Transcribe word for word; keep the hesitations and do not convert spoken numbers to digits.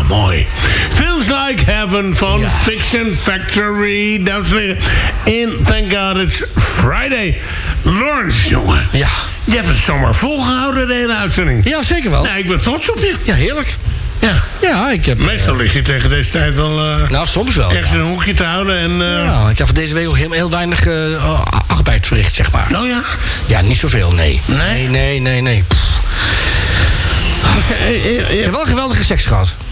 mooi. Feels Like Heaven van ja. Fiction Factory. Dames en heren. In Thank God It's Friday. Lawrence, jongen. Ja. Je hebt het zomaar volgehouden, de hele uitzending. Ja, zeker wel. Nou, ik ben trots op je. Ja, heerlijk. Ja. Ja, ik heb... Meestal lig je tegen deze tijd wel... Uh, nou, soms wel. Ergens in een hoekje te houden en... Uh... Ja, ik heb deze week ook heel, heel weinig uh, arbeid verricht, zeg maar. Oh ja? Ja, niet zoveel, nee. Nee? Nee, nee, nee, nee. Je, je, je... Ik heb wel geweldige seks gehad.